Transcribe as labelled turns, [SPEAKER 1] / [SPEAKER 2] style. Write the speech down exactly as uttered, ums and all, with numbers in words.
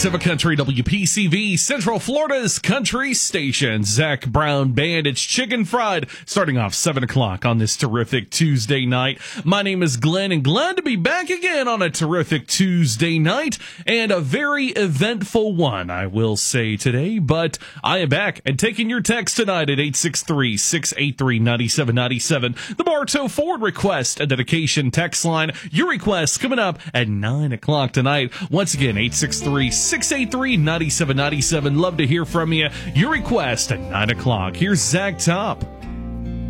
[SPEAKER 1] ninety-seven Country, W P C V, Central Florida's country station. Zach Brown Band, it's Chicken Fried, starting off seven o'clock on this terrific Tuesday night. My name is Glenn, and glad to be back again on a terrific Tuesday night, and a very eventful one, I will say today, but I am back and taking your text tonight at eight six three, six eight three, nine seven nine seven. The Bartow Ford Request a Dedication text line. Your request coming up at nine o'clock tonight. Once again, eight six three, six eight three, nine seven nine seven. Love to hear from you. Your request at nine o'clock. Here's Zach Top.